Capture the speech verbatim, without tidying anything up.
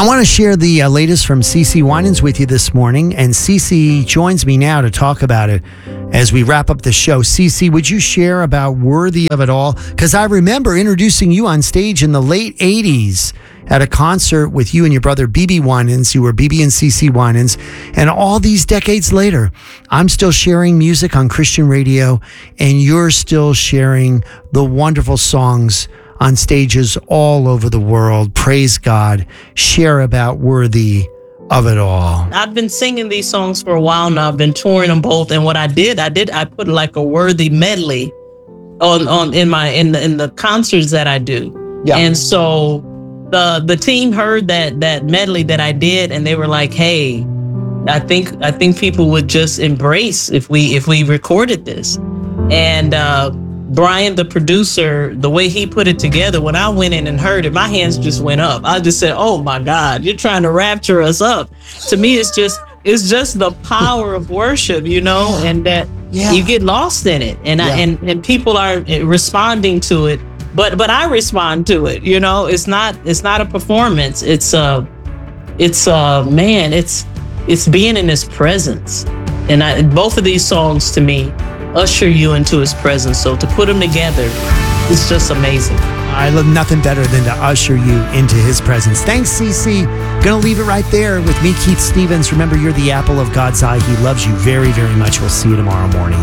I want to share the uh, latest from CeCe Winans with you this morning, and CeCe joins me now to talk about it as we wrap up the show. CeCe, would you share about Worthy of It All? Because I remember introducing you on stage in the late eighties at a concert with you and your brother B B Winans. You were B B and CeCe Winans, and all these decades later, I'm still sharing music on Christian radio, and you're still sharing the wonderful songs on stages all over the world. Praise God. Share about Worthy of It All. I've been singing these songs for a while now. I've been touring them both, and what I did, I did, I put like a Worthy medley on on in my in the in the concerts that I do. Yeah. And so the the team heard that that medley that I did, and they were like, "Hey, I think I think people would just embrace if we if we recorded this." And uh, Brian, the producer, the way he put it together, when I went in and heard it, my hands just went up. I just said, "Oh my God, you're trying to rapture us up." To me, it's just it's just the power of worship, you know, and that Yeah. you get lost in it, and I, Yeah. and and people are responding to it. But but I respond to it, you know. It's not it's not a performance. It's uh it's uh man, it's it's being in His presence, and I, both of these songs to me usher you into His presence. So to put them together, it's just amazing. I love nothing better than to usher you into His presence. Thanks, CeCe. Gonna leave it right there with me, Keith Stevens. Remember, you're the apple of God's eye. He loves you very, very much. We'll see you tomorrow morning.